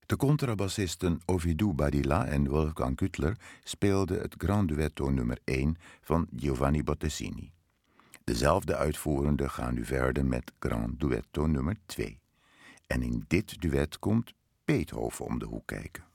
De contrabassisten Ovidiu Badilla en Wolfgang Küttler speelden het Grand Duetto nummer 1 van Giovanni Bottesini. Dezelfde uitvoerenden gaan nu verder met Grand Duetto nummer 2. En in dit duet komt Beethoven om de hoek kijken.